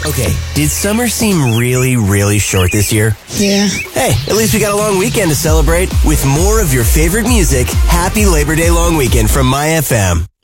Okay, did summer seem really, really short this year? Yeah. Hey, at least we got a long weekend to celebrate. With more of your favorite music, happy Labor Day long weekend from My FM.